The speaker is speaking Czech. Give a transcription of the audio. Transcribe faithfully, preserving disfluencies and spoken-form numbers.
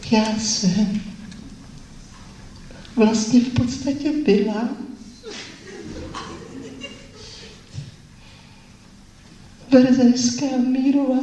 Já jsem vlastně v podstatě byla verzejská mírová